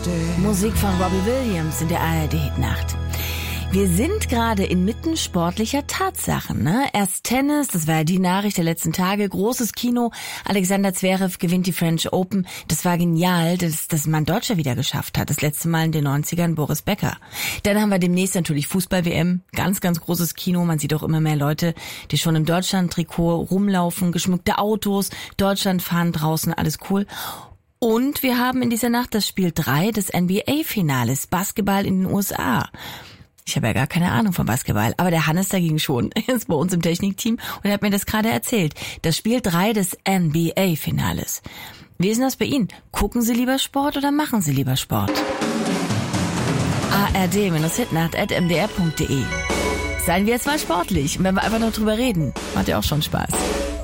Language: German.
Musik von Robbie Williams in der ARD-Hitnacht. Wir sind gerade inmitten sportlicher Tatsachen, ne? Erst Tennis, das war ja die Nachricht der letzten Tage, großes Kino, Alexander Zverev gewinnt die French Open. Das war genial, dass mal ein Deutscher wieder geschafft hat. Das letzte Mal in den 90ern Boris Becker. Dann haben wir demnächst natürlich Fußball-WM, ganz, ganz großes Kino. Man sieht auch immer mehr Leute, die schon im Deutschland-Trikot rumlaufen, geschmückte Autos, Deutschland fahren draußen, alles cool. Und wir haben in dieser Nacht das Spiel 3 des NBA-Finales, Basketball in den USA. Ich habe ja gar keine Ahnung von Basketball, aber der Hannes dagegen schon. Er ist bei uns im Technikteam und er hat mir das gerade erzählt. Das Spiel 3 des NBA-Finales. Wie ist denn das bei Ihnen? Gucken Sie lieber Sport oder machen Sie lieber Sport? ard-hitnacht@mdr.de. Seien wir jetzt mal sportlich und wenn wir einfach nur drüber reden, macht ja auch schon Spaß.